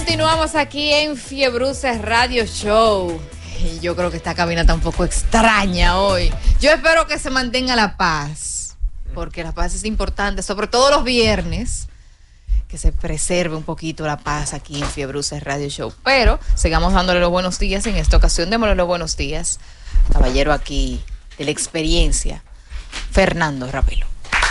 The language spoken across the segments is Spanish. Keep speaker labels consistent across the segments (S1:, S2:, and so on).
S1: Continuamos aquí en Fiebruces Radio Show. Y yo creo que esta cabina está un poco extraña hoy. Yo espero que se mantenga la paz, porque la paz es importante, sobre todo los viernes, que se preserve un poquito la paz aquí en Fiebruces Radio Show. Pero sigamos dándole los buenos días. En esta ocasión démosle los buenos días, caballero aquí de la experiencia, Fernando Ravelo.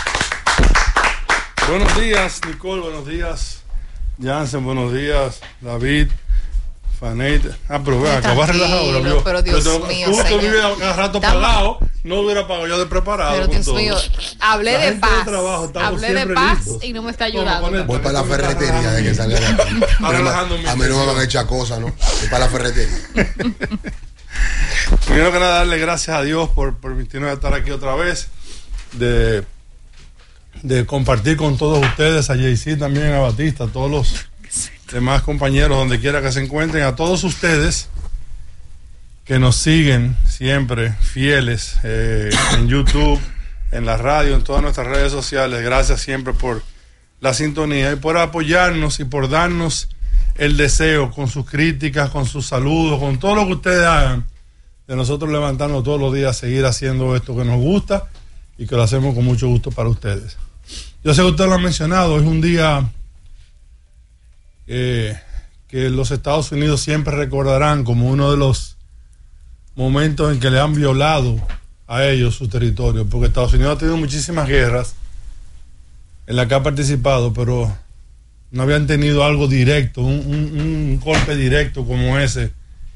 S2: Buenos días, Nicole, buenos días, Jansen, buenos días, David, Fanette. Pero vea, acabas relajado,
S1: pero Dios mío,
S2: tú que vives cada rato pagado, no hubiera pagado yo de preparado.
S1: Pero Dios mío, hablé de paz,
S2: hablé de paz
S1: y no me está ayudando.
S3: Voy para la ferretería de que salga de aquí. A mí no me van a echar cosas, ¿no? Voy para la ferretería.
S2: Primero que nada, darle gracias a Dios por permitirnos estar aquí otra vez, de compartir con todos ustedes, a JC también, a Batista, a todos los demás compañeros, donde quiera que se encuentren, a todos ustedes que nos siguen siempre fieles en YouTube, en la radio, en todas nuestras redes sociales. Gracias siempre por la sintonía y por apoyarnos y por darnos el deseo con sus críticas, con sus saludos, con todo lo que ustedes hagan, de nosotros levantarnos todos los días, seguir haciendo esto que nos gusta y que lo hacemos con mucho gusto para ustedes. Yo sé que ustedes lo han mencionado, es un día que los Estados Unidos siempre recordarán como uno de los momentos en que le han violado a ellos su territorio, porque Estados Unidos ha tenido muchísimas guerras en las que ha participado, pero no habían tenido algo directo, un golpe directo como ese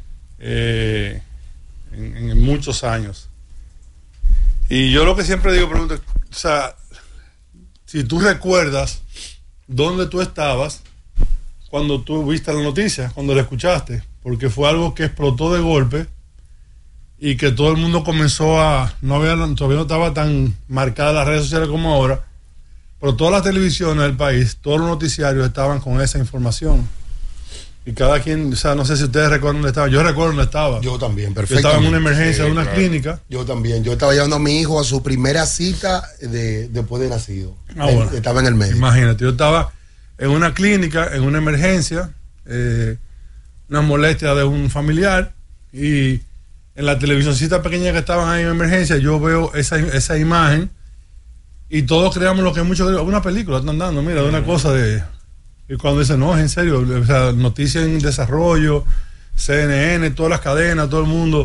S2: en muchos años. Y yo lo que siempre digo, pregunto, o sea, si tú recuerdas dónde tú estabas cuando tú viste la noticia, cuando la escuchaste, porque fue algo que explotó de golpe y que todo el mundo comenzó todavía no estaba tan marcada las redes sociales como ahora, pero todas las televisiones del país, todos los noticiarios estaban con esa información. Y cada quien, o sea, no sé si ustedes recuerdan dónde estaba. Yo recuerdo dónde estaba.
S3: Yo también, perfecto.
S2: Yo estaba en una emergencia de una clínica.
S3: Yo también. Yo estaba llevando a mi hijo a su primera cita después de nacido. Bueno, estaba en el médico.
S2: Imagínate, yo estaba en una clínica, en una emergencia, una molestia de un familiar, y en la televisioncita pequeña que estaban ahí en emergencia, yo veo esa imagen, y todos creamos lo que muchos, una película están dando, mira, de una cosa de... Y cuando dicen, no, es en serio, o sea, noticias en desarrollo, CNN, todas las cadenas, todo el mundo.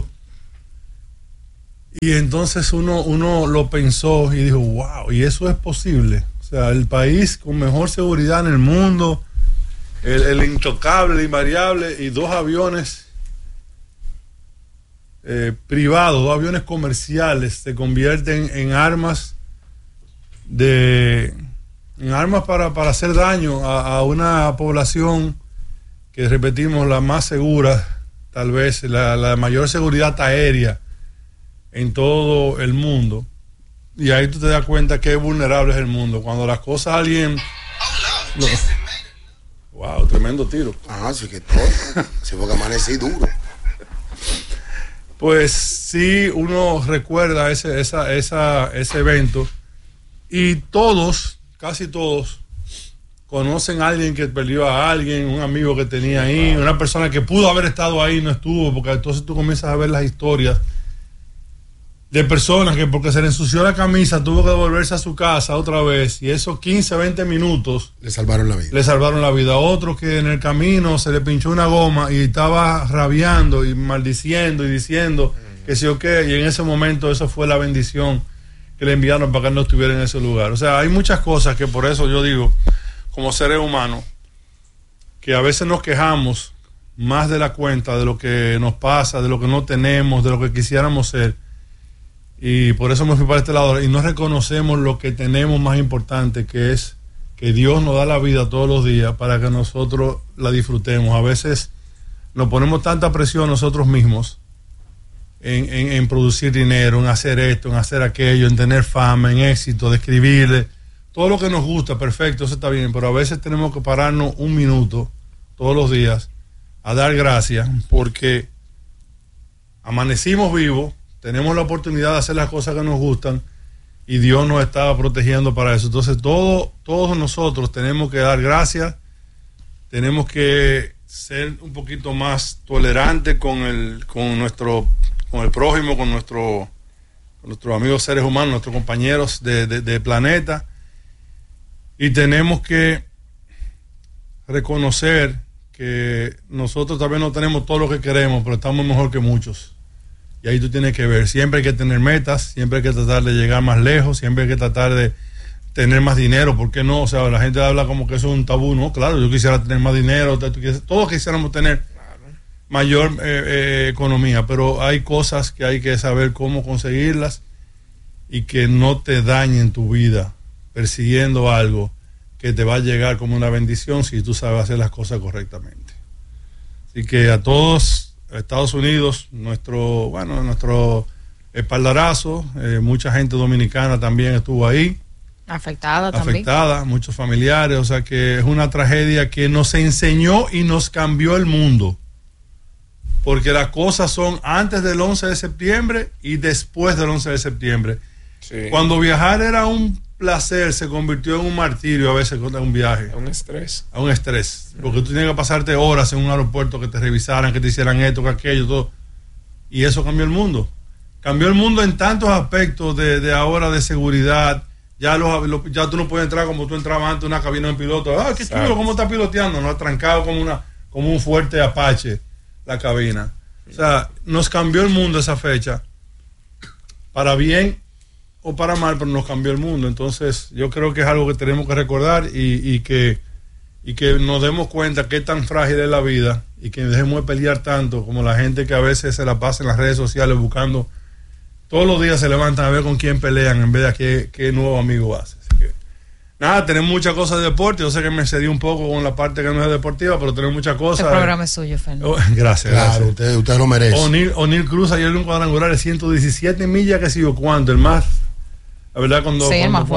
S2: Y entonces uno lo pensó y dijo, wow, y eso es posible. O sea, el país con mejor seguridad en el mundo, el intocable, el invariable, y dos aviones privados, dos aviones comerciales se convierten en armas para hacer daño a una población que, repetimos, la más segura, tal vez la mayor seguridad aérea en todo el mundo. Y ahí tú te das cuenta qué vulnerable es el mundo. Cuando las cosas wow, tremendo tiro.
S3: Sí que todo. Se fue que amanecí duro.
S2: Pues sí, uno recuerda ese evento, y casi todos conocen a alguien que perdió a alguien, un amigo que tenía ahí, una persona que pudo haber estado ahí y no estuvo, porque entonces tú comienzas a ver las historias de personas que porque se le ensució la camisa tuvo que devolverse a su casa otra vez, y esos 15, 20 minutos
S3: le salvaron la vida.
S2: Otro que en el camino se le pinchó una goma y estaba rabiando y maldiciendo y diciendo que sí o qué, y en ese momento eso fue la bendición que le enviaron para que él no estuviera en ese lugar. O sea, hay muchas cosas que por eso yo digo, como seres humanos, que a veces nos quejamos más de la cuenta de lo que nos pasa, de lo que no tenemos, de lo que quisiéramos ser. Y por eso me fui para este lado, y no reconocemos lo que tenemos más importante, que es que Dios nos da la vida todos los días para que nosotros la disfrutemos. A veces nos ponemos tanta presión nosotros mismos en producir dinero, en hacer esto, en hacer aquello, en tener fama, en éxito, de escribirle, todo lo que nos gusta, perfecto, eso está bien, pero a veces tenemos que pararnos un minuto todos los días a dar gracias, porque amanecimos vivos, tenemos la oportunidad de hacer las cosas que nos gustan, y Dios nos estaba protegiendo para eso. Entonces todos nosotros tenemos que dar gracias, tenemos que ser un poquito más tolerante con el prójimo, con nuestros amigos seres humanos, nuestros compañeros de planeta, y tenemos que reconocer que nosotros tal vez no tenemos todo lo que queremos, pero estamos mejor que muchos. Y ahí tú tienes que ver, siempre hay que tener metas, siempre hay que tratar de llegar más lejos, siempre hay que tratar de tener más dinero. ¿Por qué no? O sea, la gente habla como que eso es un tabú. No, claro, yo quisiera tener más dinero, todos quisiéramos tener mayor economía, pero hay cosas que hay que saber cómo conseguirlas y que no te dañen tu vida persiguiendo algo que te va a llegar como una bendición si tú sabes hacer las cosas correctamente. Así que a todos, a Estados Unidos, nuestro espaldarazo, mucha gente dominicana también estuvo ahí. Afectada, muchos familiares, o sea que es una tragedia que nos enseñó y nos cambió el mundo. Porque las cosas son antes del 11 de septiembre y después del 11 de septiembre. Sí. Cuando viajar era un placer, se convirtió en un martirio a veces con un viaje. A un estrés. Porque tú tenías que pasarte horas en un aeropuerto, que te revisaran, que te hicieran esto, que aquello, todo. Y eso cambió el mundo. Cambió el mundo en tantos aspectos de ahora de seguridad. Ya tú no puedes entrar como tú entrabas antes en una cabina de piloto. Qué chulo, ¿cómo estás piloteando? No, trancado como un fuerte Apache la cabina. O sea, nos cambió el mundo esa fecha. Para bien o para mal, pero nos cambió el mundo. Entonces, yo creo que es algo que tenemos que recordar y que nos demos cuenta que es tan frágil es la vida y que dejemos de pelear tanto como la gente que a veces se la pasa en las redes sociales buscando. Todos los días se levantan a ver con quién pelean en vez de qué nuevo amigo hace. Así que, nada, tenemos muchas cosas de deporte. Yo sé que me cedí un poco con la parte que no es deportiva, pero tenemos muchas cosas.
S1: El programa es suyo, Fernando.
S2: Gracias.
S3: Claro, usted lo merece.
S2: O'Neill Cruz ayer en un cuadrangular de 117 millas, que sigo cuánto, el más. La verdad, cuando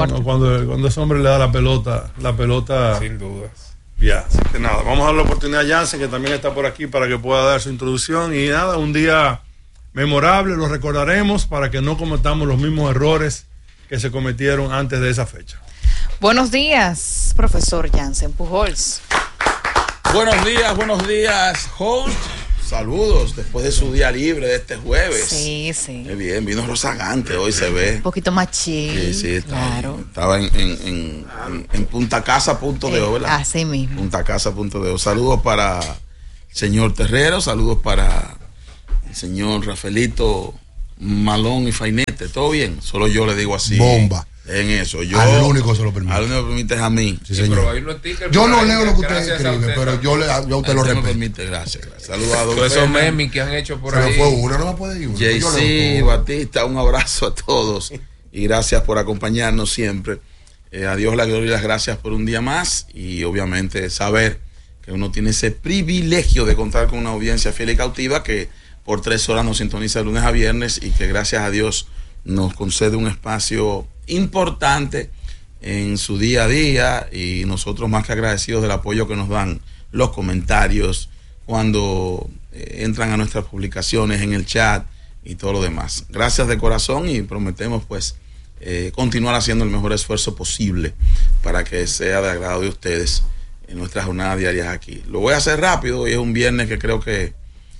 S2: ese hombre le da la pelota.
S4: Sin dudas.
S2: Ya, así que nada, vamos a dar la oportunidad a Jansen, que también está por aquí, para que pueda dar su introducción. Y nada, un día memorable, lo recordaremos para que no cometamos los mismos errores que se cometieron antes de esa fecha.
S1: Buenos días, profesor Jansen Pujols.
S4: Buenos días, host. Saludos después de su día libre de este jueves.
S1: Sí.
S4: Qué bien, vino rozagante, hoy se ve.
S1: Un poquito más chill.
S4: Sí, claro. Estaba en Punta Casa, .de, ¿verdad?
S1: Así mismo.
S4: Punta Casa, .de. Saludos para el señor Terrero, saludos para el señor Rafaelito Malón y Fainete. ¿Todo bien? Solo yo le digo así.
S3: Bomba.
S4: En eso.
S3: Al único se lo permite.
S4: Al único me permite es a mí.
S3: Sí, señor. Yo no leo lo que usted escribe, pero yo a usted lo respeto.
S4: Permite, gracias. Saludos a
S5: todos esos memes que han hecho por ahí.
S3: Pero fue uno, no me puede ir uno.
S4: JC, Batista, un abrazo a todos. Y gracias por acompañarnos siempre. A Dios la gloria y las gracias por un día más. Y obviamente saber que uno tiene ese privilegio de contar con una audiencia fiel y cautiva que por 3 horas nos sintoniza de lunes a viernes y que gracias a Dios nos concede un espacio importante en su día a día, y nosotros más que agradecidos del apoyo que nos dan, los comentarios cuando entran a nuestras publicaciones en el chat y todo lo demás. Gracias de corazón, y prometemos pues continuar haciendo el mejor esfuerzo posible para que sea de agrado de ustedes en nuestras jornadas diarias aquí. Lo voy a hacer rápido, hoy es un viernes que creo que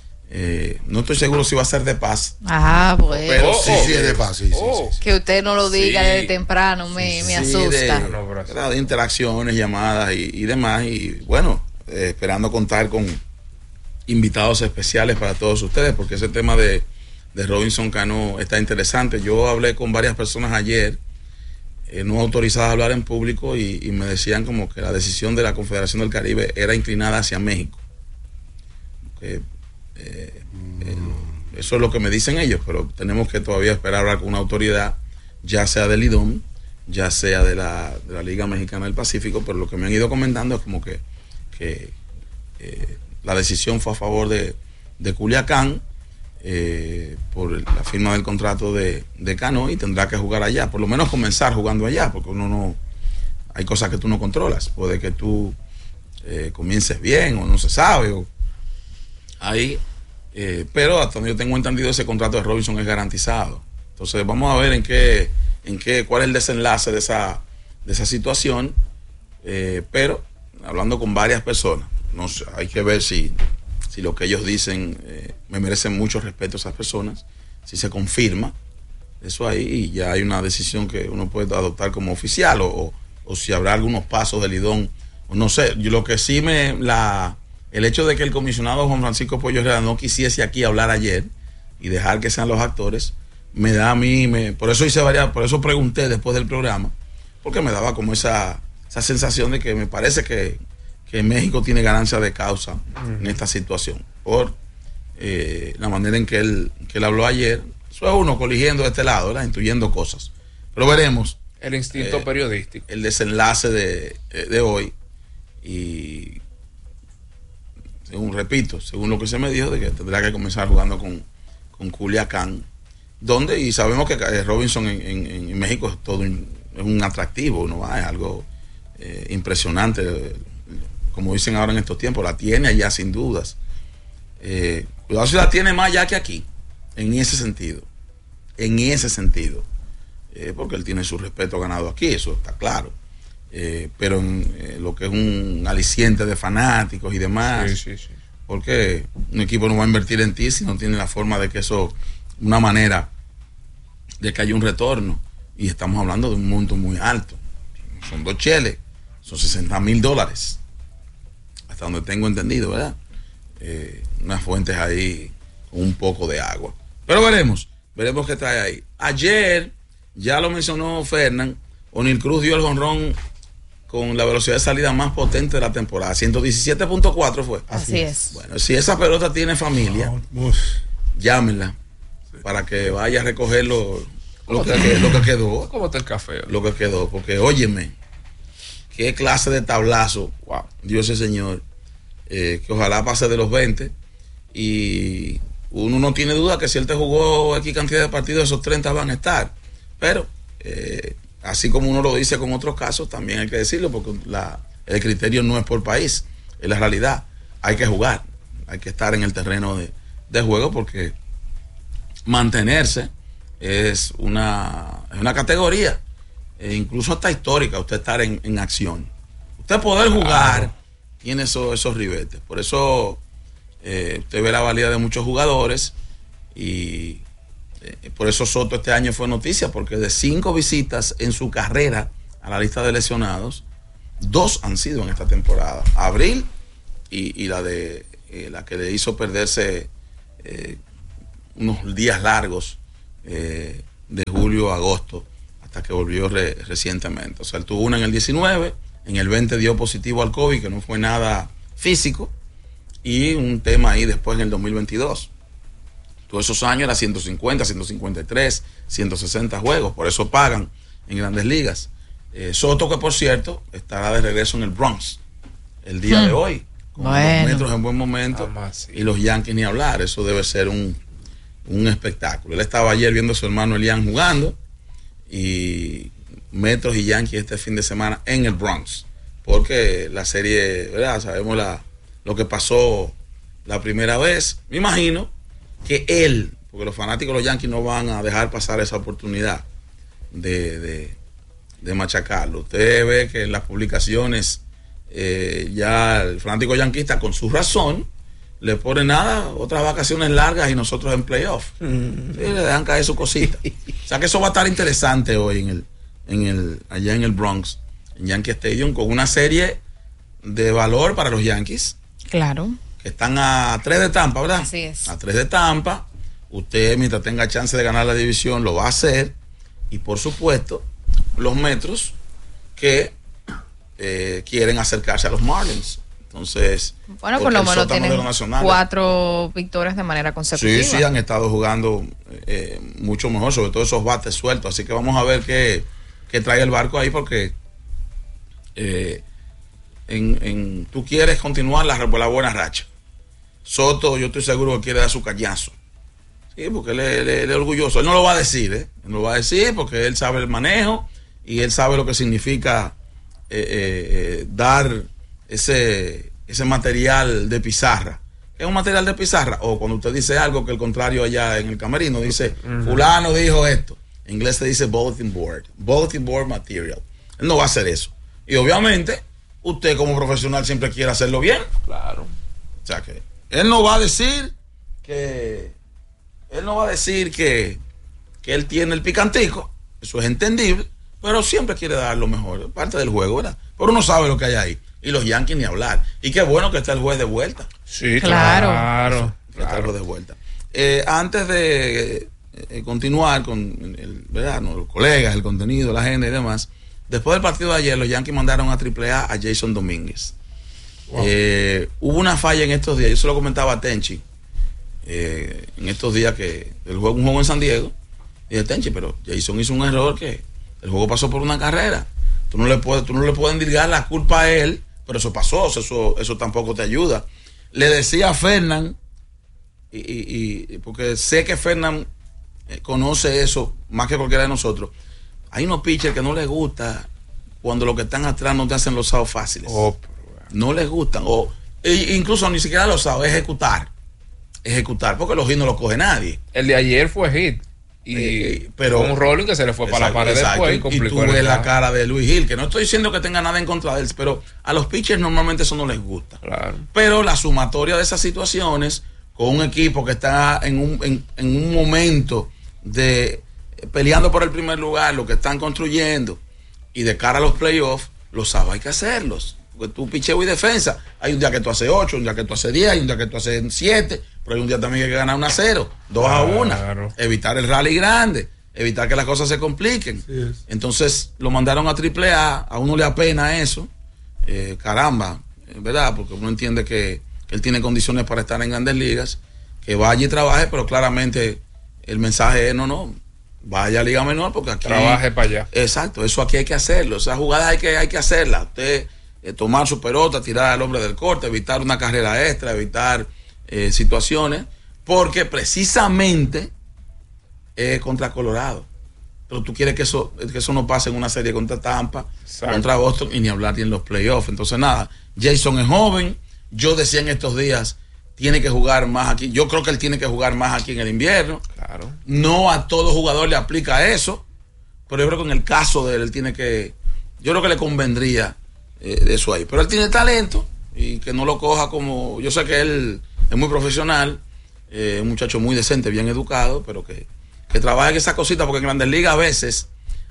S4: no estoy seguro si va a ser de paz.
S1: Bueno.
S4: Pero
S3: sí es de paz, sí.
S1: Que usted no lo diga desde temprano me asusta.
S4: De interacciones, llamadas y demás. Y bueno, esperando contar con invitados especiales para todos ustedes, porque ese tema de Robinson Cano está interesante. Yo hablé con varias personas ayer, no autorizadas a hablar en público, y me decían como que la decisión de la Confederación del Caribe era inclinada hacia México. Eso es lo que me dicen ellos, pero tenemos que todavía esperar hablar con una autoridad, ya sea del IDOM, ya sea de la Liga Mexicana del Pacífico, pero lo que me han ido comentando es como que la decisión fue a favor de Culiacán por la firma del contrato de Cano, y tendrá que jugar allá, por lo menos comenzar jugando allá, porque uno no, hay cosas que tú no controlas, puede que tú comiences bien o no se sabe, o ahí, pero hasta donde yo tengo entendido ese contrato de Robinson es garantizado. Entonces vamos a ver cuál es el desenlace de esa situación, pero hablando con varias personas, no sé, hay que ver si lo que ellos dicen me merecen mucho respeto a esas personas, si se confirma eso ahí y ya hay una decisión que uno puede adoptar como oficial o si habrá algunos pasos del Lidón, o no sé. Yo lo que sí el hecho de que el comisionado Juan Francisco Pollo Herrera no quisiese aquí hablar ayer y dejar que sean los actores, me da a mí, por eso pregunté después del programa, porque me daba como esa sensación de que me parece que México tiene ganancia de causa en esta situación, por la manera en que él habló ayer. Eso es uno coligiendo de este lado, ¿verdad? Intuyendo cosas. Pero veremos.
S5: El instinto periodístico.
S4: El desenlace de hoy. Y según lo que se me dijo, de que tendrá que comenzar jugando con Culiacán. Y sabemos que Robinson en México es todo es un atractivo, ¿no? Es algo impresionante. Como dicen ahora en estos tiempos, la tiene allá sin dudas. Cuidado si la tiene más allá que aquí, en ese sentido, porque él tiene su respeto ganado aquí, eso está claro, pero en lo que es un aliciente de fanáticos y demás,
S5: sí.
S4: porque un equipo no va a invertir en ti si no tiene la forma de que eso, una manera de que haya un retorno, y estamos hablando de un monto muy alto, son 2 cheles, son $60,000, hasta donde tengo entendido, ¿verdad? Unas fuentes ahí con un poco de agua. Pero veremos qué trae ahí. Ayer, ya lo mencionó Fernán, O'Neal Cruz dio el jonrón con la velocidad de salida más potente de la temporada. 117.4 fue.
S1: Así es.
S4: Bueno, si esa pelota tiene familia, llámenla para que vaya a recoger lo que quedó.
S5: ¿Cómo está el café?
S4: Lo que quedó, porque óyeme, qué clase de tablazo,
S5: wow,
S4: dio ese señor, que ojalá pase de los 20, y uno no tiene duda que si él te jugó aquí cantidad de partidos, esos 30 van a estar, pero así como uno lo dice con otros casos, también hay que decirlo, porque el criterio no es por país, es la realidad. Hay que jugar, hay que estar en el terreno de juego, porque mantenerse es una categoría, incluso hasta histórica, usted estar en acción. Usted poder jugar, tiene esos ribetes. Por eso usted ve la valía de muchos jugadores, y por eso Soto este año fue noticia, porque de 5 visitas en su carrera a la lista de lesionados, 2 han sido en esta temporada. Abril y la que le hizo perderse unos días largos de julio a agosto, hasta que volvió recientemente. O sea, él tuvo una en el 19, en el 20 dio positivo al COVID, que no fue nada físico, y un tema ahí después en el 2022. Todos esos años era 150, 153, 160 juegos, por eso pagan en Grandes Ligas. Soto, que por cierto, estará de regreso en el Bronx el día de hoy, con los Metros en buen momento, y los Yankees ni hablar. Eso debe ser un espectáculo. Él estaba ayer viendo a su hermano Elian jugando, y Metros y Yankees este fin de semana en el Bronx, porque la serie, ¿verdad? Sabemos lo que pasó la primera vez. Me imagino que porque los fanáticos de los Yankees no van a dejar pasar esa oportunidad de machacarlo. Usted ve que en las publicaciones ya el fanático yanquista, con su razón, le pone otras vacaciones largas y nosotros en playoff. Sí, le dejan caer su cosita. O sea que eso va a estar interesante hoy allá en el Bronx, en Yankee Stadium, con una serie de valor para los Yankees.
S1: Claro.
S4: Que están a 3 de Tampa, ¿verdad?
S1: Así es.
S4: A 3 de Tampa. Usted, mientras tenga chance de ganar la división, lo va a hacer. Y por supuesto, los Metros que quieren acercarse a los Marlins. Entonces,
S1: bueno, por lo menos tienen 4 victorias de manera consecutiva.
S4: Sí, han estado jugando mucho mejor, sobre todo esos bates sueltos. Así que vamos a ver qué trae el barco ahí, porque tú quieres continuar la buena racha. Soto, yo estoy seguro que quiere dar su cañazo. Sí, porque él es orgulloso. Él no lo va a decir, Él no lo va a decir porque él sabe el manejo y él sabe lo que significa dar ese material de pizarra. ¿Es un material de pizarra? O cuando usted dice algo que el contrario allá en el camerino dice, fulano dijo esto. En inglés se dice bulletin board material. Él no va a hacer eso. Y obviamente usted como profesional siempre quiere hacerlo bien.
S5: Claro.
S4: O sea que él no va a decir que él tiene el picantico, eso es entendible, pero siempre quiere dar lo mejor, es parte del juego, ¿verdad? Pero uno sabe lo que hay ahí. Y los Yankees ni hablar. Y qué bueno que está el juez de vuelta.
S5: Sí, claro.
S4: Está el juez de vuelta. Antes de continuar con ¿verdad? Los colegas, el contenido, la agenda y demás, después del partido de ayer, los Yankees mandaron a AAA a Jason Domínguez. Wow. Hubo una falla en estos días, yo se lo comentaba a Tenchi, en estos días que un juego en San Diego, y dije, Tenchi, pero Jason hizo un error que el juego pasó por una carrera. Tú no le puedes endilgar la culpa a él, pero eso pasó, eso tampoco te ayuda. Le decía a Fernan, y porque sé que Fernan conoce eso más que cualquiera de nosotros. Hay unos pitchers que no les gusta cuando los que están atrás no te hacen los outs fáciles. No les gustan. Incluso ni siquiera los outs, ejecutar, porque los hits no los coge nadie.
S5: El de ayer fue hit. Pero un rolling que se le fue para la pared después y complicó.
S4: Y tú ves la cara de Luis Gil, que no estoy diciendo que tenga nada en contra de él, pero a los pitchers normalmente eso no les gusta.
S5: Claro.
S4: Pero la sumatoria de esas situaciones con un equipo que está en un momento de peleando por el primer lugar, lo que están construyendo, y de cara a los playoffs, los sábados hay que hacerlos. Porque tú picheo y defensa, hay un día que tú haces 8, un día que tú haces 10, hay un día que tú haces 7, pero hay un día también que hay que ganar 1-0, 2-1, evitar el rally grande, evitar que las cosas se compliquen. Sí, entonces lo mandaron a AAA, a uno le apena eso, caramba, ¿verdad? Porque uno entiende que él tiene condiciones para estar en Grandes Ligas, que vaya y trabaje, pero claramente el mensaje es no, vaya a Liga Menor, porque aquí
S5: trabaje para allá.
S4: Exacto, eso aquí hay que hacerlo, esas jugadas hay que hacerlas. Usted tomar su pelota, tirar al hombre del corte, evitar una carrera extra, evitar situaciones, porque precisamente contra Colorado. Pero tú quieres que eso no pase en una serie contra Tampa, exacto, contra Boston, y ni hablar ni en los playoffs. Entonces nada, Jason es joven, yo decía en estos días, tiene que jugar más aquí. Yo creo que él tiene que jugar más aquí en el invierno.
S5: Claro.
S4: No a todo jugador le aplica eso, pero yo creo que en el caso de él yo creo que le convendría de eso ahí. Pero él tiene talento y que no lo coja como... Yo sé que él es muy profesional, un muchacho muy decente, bien educado, pero que trabaje en esa cosita, porque en Grandes Ligas a veces,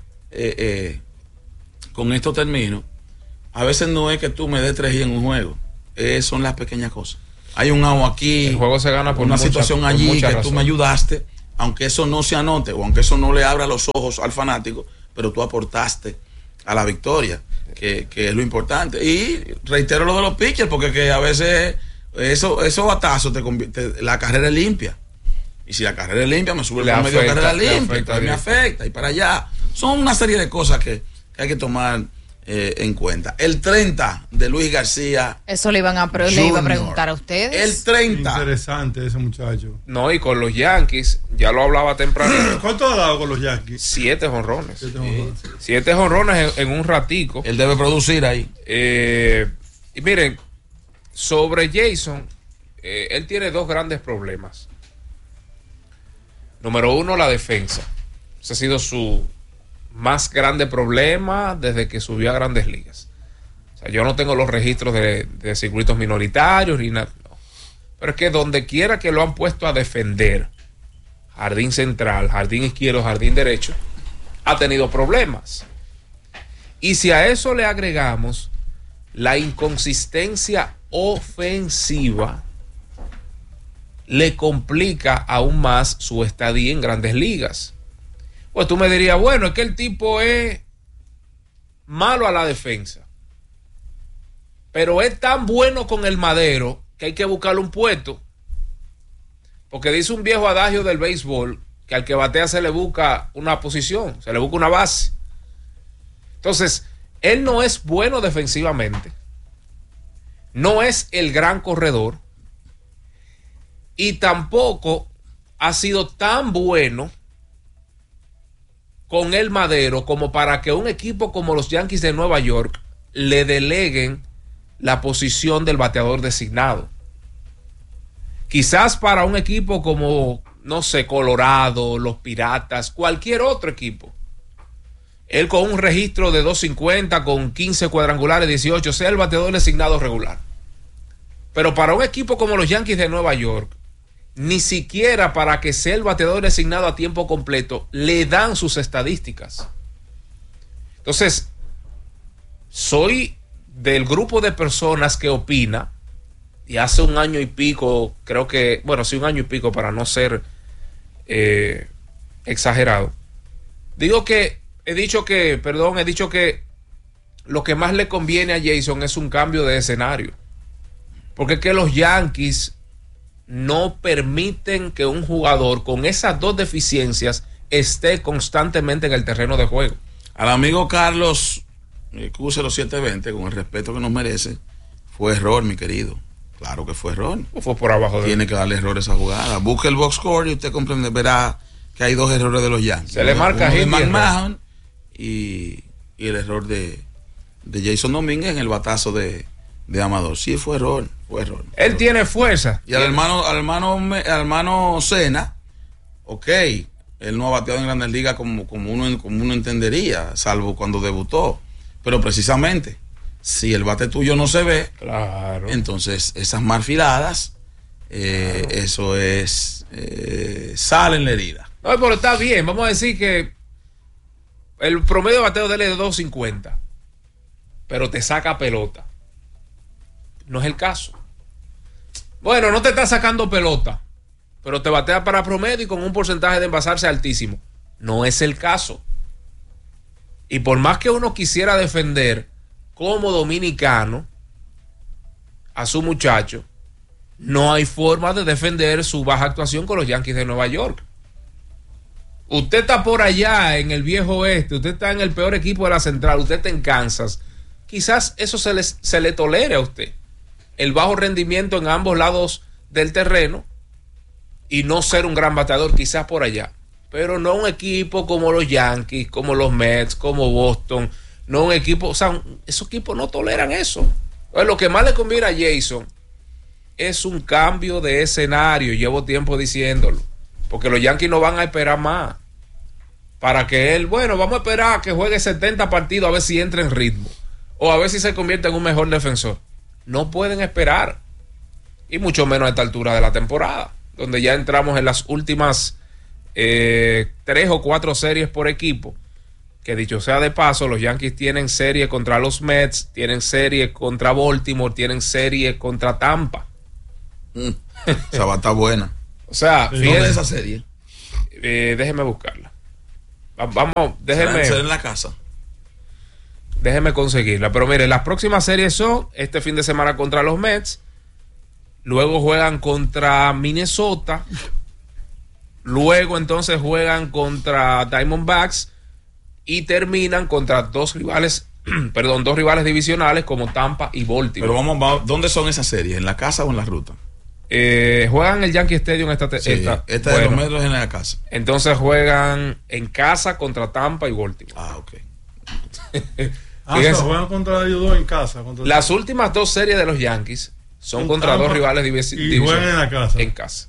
S4: con esto termino, a veces no es que tú me des 3 y en un juego, son las pequeñas cosas. Hay un out aquí,
S5: el juego se gana por
S4: una situación allí que razón. Tú me ayudaste, aunque eso no se anote o aunque eso no le abra los ojos al fanático, pero tú aportaste a la victoria, que es lo importante. Y reitero lo de los pitchers, porque que a veces esos batazos la carrera es limpia. Y si la carrera es limpia, me sube el promedio de carrera limpia, me afecta y para allá. Son una serie de cosas que hay que tomar en cuenta. El 30 de Luis García.
S1: Eso le iba a preguntar a ustedes.
S4: El 30.
S2: Interesante ese muchacho.
S5: No, y con los Yankees, ya lo hablaba temprano.
S2: ¿Cuánto ha dado con los Yankees?
S5: 7 jonrones. 7 jonrones en un ratico.
S4: Él debe producir ahí.
S5: Y miren, sobre Jason, él tiene 2 grandes problemas. Número 1, la defensa. Ese ha sido su más grande problema desde que subió a Grandes Ligas. O sea, yo no tengo los registros de circuitos minoritarios ni nada. No. Pero es que donde quiera que lo han puesto a defender, jardín central, jardín izquierdo, jardín derecho, ha tenido problemas. Y si a eso le agregamos la inconsistencia ofensiva, le complica aún más su estadía en Grandes Ligas. Pues tú me dirías, bueno, es que el tipo es malo a la defensa, pero es tan bueno con el madero que hay que buscarle un puesto, porque dice un viejo adagio del béisbol que al que batea se le busca una posición, se le busca una base. Entonces, él no es bueno defensivamente, no es el gran corredor, y tampoco ha sido tan bueno con el madero como para que un equipo como los Yankees de Nueva York le deleguen la posición del bateador designado. Quizás para un equipo como, no sé, Colorado, los Piratas, cualquier otro equipo, él con un registro de 250, con 15 cuadrangulares, 18, sea el bateador designado regular. Pero para un equipo como los Yankees de Nueva York, ni siquiera para que sea el bateador designado a tiempo completo, le dan sus estadísticas. Entonces, soy del grupo de personas que opina, y hace un año y pico, creo que, bueno, sí, un año y pico para no ser exagerado. He dicho que lo que más le conviene a Jason es un cambio de escenario. Porque es que los Yankees no permiten que un jugador con esas dos deficiencias esté constantemente en el terreno de juego.
S4: Al amigo Carlos Cúcero 720, con el respeto que nos merece, fue error, mi querido. Claro que fue error.
S5: Fue por abajo.
S4: Tiene que darle errores a esa jugada. Busque el box score y usted verá que hay dos errores de los Yankees.
S5: Se le marca
S4: de McMahon y el error de Jason Domínguez en el batazo de Amador. Sí, fue error.
S5: Él tiene fuerza.
S4: Y al hermano Cena, ok, él no ha bateado en Grandes Ligas como uno entendería, salvo cuando debutó. Pero precisamente, si el bate tuyo no se ve,
S5: claro,
S4: entonces esas marfiladas, eso es sal en la herida.
S5: No, pero está bien, vamos a decir que el promedio de bateo de él es de 250, pero te saca pelota. No es el caso. Bueno, no te está sacando pelota, pero te batea para promedio y con un porcentaje de envasarse altísimo. No es el caso. Y por más que uno quisiera defender como dominicano a su muchacho, no hay forma de defender su baja actuación con los Yankees de Nueva York. Usted está por allá en el viejo oeste, usted está en el peor equipo de la central, usted está en Kansas. Quizás eso se le tolere a usted, el bajo rendimiento en ambos lados del terreno y no ser un gran bateador, quizás por allá. Pero no un equipo como los Yankees, como los Mets, como Boston, no un equipo, o sea, esos equipos no toleran eso. Entonces, lo que más le conviene a Jason es un cambio de escenario, llevo tiempo diciéndolo, porque los Yankees no van a esperar más para que él, bueno, vamos a esperar a que juegue 70 partidos a ver si entra en ritmo o a ver si se convierte en un mejor defensor. No pueden esperar, y mucho menos a esta altura de la temporada, donde ya entramos en las últimas 3 o 4 series por equipo, que dicho sea de paso, los Yankees tienen serie contra los Mets, tienen serie contra Baltimore, tienen serie contra Tampa.
S4: Esa va a estar buena.
S5: O sea,
S4: ¿dónde es esa serie?
S5: Déjeme buscarla. Vamos, déjeme.
S4: ¿Será en la casa?
S5: Déjeme conseguirla. Pero mire, las próximas series son este fin de semana contra los Mets. Luego juegan contra Minnesota. Luego entonces juegan contra Diamondbacks. Y terminan contra dos rivales divisionales como Tampa y Baltimore.
S4: Pero vamos, ¿dónde son esas series? ¿En la casa o en la ruta?
S5: Juegan en el Yankee Stadium esta
S4: de los Metros en la casa.
S5: Entonces juegan en casa contra Tampa y Baltimore.
S4: Ah, ok.
S2: Juegan contra ellos dos en casa.
S5: Las últimas 2 series de los Yankees son contra Tampa, 2 rivales divisionales.
S2: Y juegan en la casa.
S5: En casa.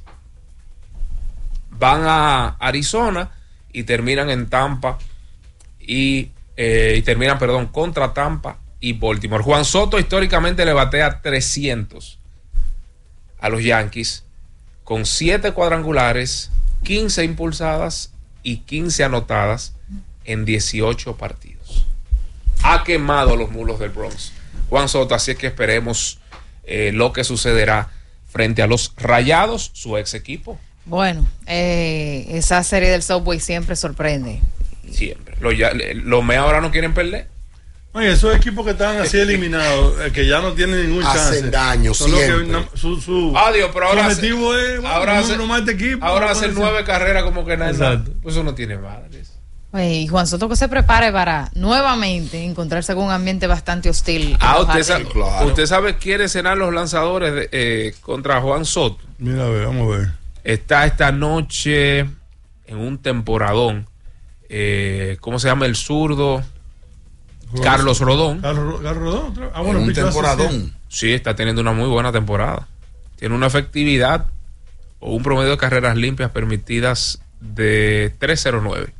S5: Van a Arizona y terminan en Tampa y terminan, contra Tampa y Baltimore. Juan Soto históricamente le batea 300 a los Yankees con 7 cuadrangulares, 15 impulsadas y 15 anotadas en 18 partidos. Ha quemado los mulos del Bronx Juan Soto, así es que esperemos lo que sucederá frente a los Rayados, su ex equipo.
S1: Bueno, esa serie del Subway siempre sorprende.
S5: Siempre. Los Mets ahora no quieren perder.
S2: Oye, esos equipos que están así eliminados, que ya no tienen ningún chance.
S3: Hacen daño siempre.
S2: Su
S5: pero ahora
S2: objetivo es
S5: ahora hacer 9 carreras como que nada. Pues eso no tiene madres.
S1: Oye, y Juan Soto que se prepare para nuevamente encontrarse con un ambiente bastante hostil.
S5: Usted sabe quiénes serán los lanzadores contra Juan Soto.
S2: Mira, vamos a ver.
S5: Está esta noche en un temporadón. ¿Cómo se llama el zurdo? Carlos Rodón.
S2: Carlos Rodón.
S4: Bueno, un temporadón.
S5: Sí, está teniendo una muy buena temporada. Tiene una efectividad o un promedio de carreras limpias permitidas de 3.09.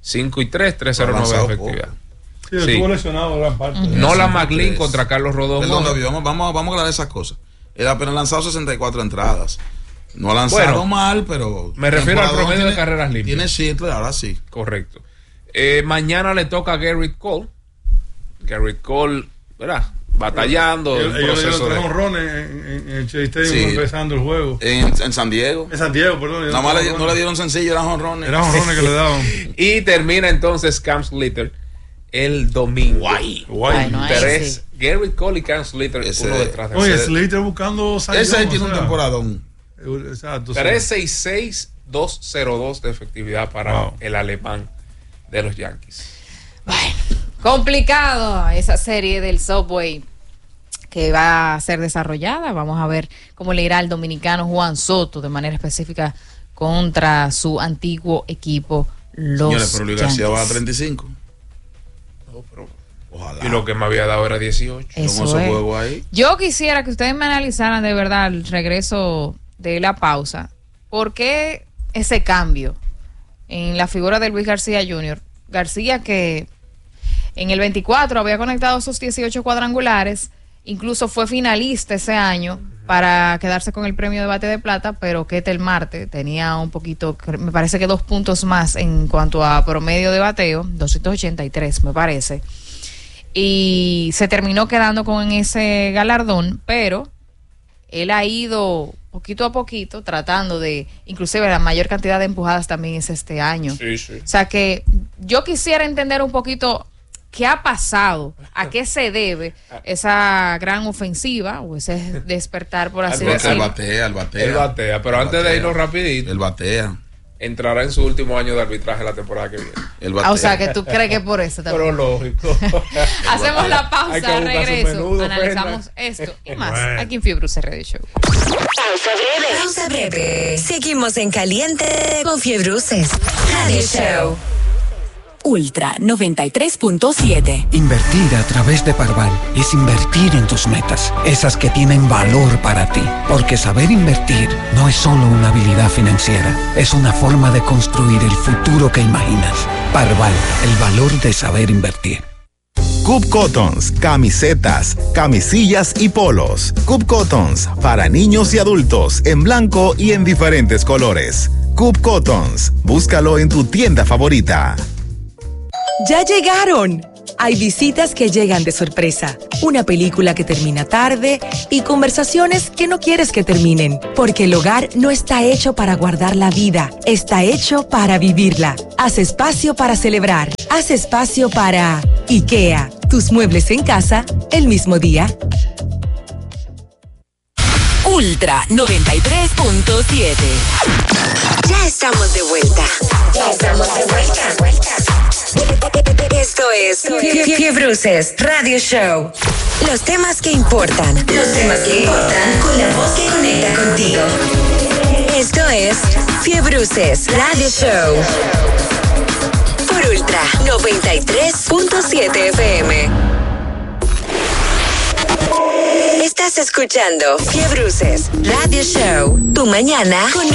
S5: 5-3, 3.09 de efectividad.
S2: Sí, estuvo lesionado gran parte.
S5: Nolan McLean contra Carlos Rodón.
S4: Perdón, David, vamos a aclarar esas cosas. Él apenas lanzado 64 entradas. No ha lanzado mal, pero...
S5: Me refiero al promedio de carreras limpias.
S4: Tiene 7, ahora sí.
S5: Correcto. Mañana le toca a Garrett Cole. Garrett Cole, ¿verdad? Batallando.
S2: Ellos le dieron 3 honrones en el Chase Stadium empezando el juego.
S4: En San Diego.
S2: En San Diego, perdón.
S4: Nada más no le dieron sencillo, eran honrones.
S2: Eran honrones que le daban.
S5: Y termina entonces Cam Slater el domingo.
S1: Guay.
S5: 3. Garrett Cole y Cam Slater uno detrás de
S2: Oye, Slater buscando
S4: ese tiene un temporadón.
S2: Exacto.
S5: 3.66, 2.02 de efectividad para el alemán de los Yankees.
S1: Bueno, complicado esa serie del Subway que va a ser desarrollada. Vamos a ver cómo le irá al dominicano Juan Soto de manera específica contra su antiguo equipo, los
S4: Señores, pero Luis García va a 35.
S5: No, pero
S4: ojalá.
S5: Y lo que me había dado era 18.
S1: Eso
S4: ¿Cómo
S1: es.
S4: juego ahí?
S1: Yo quisiera que ustedes me analizaran de verdad el regreso de la pausa. ¿Por qué ese cambio en la figura de Luis García Jr.? García, que en el 24 había conectado esos 18 cuadrangulares, incluso fue finalista ese año para quedarse con el premio de bate de plata, pero Ketel Marte tenía un poquito, me parece que 2 puntos más en cuanto a promedio de bateo, 283 me parece, y se terminó quedando con ese galardón, pero él ha ido poquito a poquito tratando de, inclusive la mayor cantidad de empujadas también es este año.
S5: Sí.
S1: O sea que yo quisiera entender un poquito qué ha pasado, a qué se debe esa gran ofensiva o ese despertar, por así decirlo.
S4: Él batea,
S5: pero antes de irnos rapidito,
S4: él batea.
S5: Entrará en su último año de arbitraje la temporada que viene.
S1: O sea que tú crees que por eso también.
S5: Pero lógico.
S1: Hacemos la pausa,
S5: Hay que buscar
S1: regreso,
S5: su menudo,
S1: analizamos esto y más aquí en Fiebre Bruce Radio Show.
S6: Pausa breve. Seguimos en caliente con Fiebre Bruce Radio Show. Ultra 93.7.
S7: Invertir a través de Parval es invertir en tus metas, esas que tienen valor para ti. Porque saber invertir no es solo una habilidad financiera, es una forma de construir el futuro que imaginas. Parval, el valor de saber invertir.
S8: Cub Cottons, camisetas, camisillas y polos. Cub Cottons, para niños y adultos, en blanco y en diferentes colores. Cub Cottons, búscalo en tu tienda favorita.
S9: ¡Ya llegaron! Hay visitas que llegan de sorpresa, una película que termina tarde y conversaciones que no quieres que terminen, porque el hogar no está hecho para guardar la vida, está hecho para vivirla. Haz espacio para celebrar, haz espacio para IKEA, tus muebles en casa el mismo día.
S6: Ultra 93.7. Ya estamos de vuelta. Esto es Fiebre Bruce Radio Show. Los temas que importan. Con la voz que conecta contigo. Esto es Fiebre Bruce Radio Show. Por Ultra 93.7 FM. Estás escuchando Fiebre Bruce Radio Show. Tu mañana con